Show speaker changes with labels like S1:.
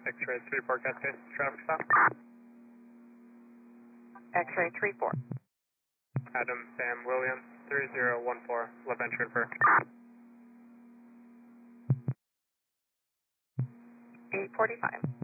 S1: X-ray 34 Cascade, traffic stop.
S2: X-ray 34.
S1: Adam Sam Williams, 3014, LaVenture for
S2: 845.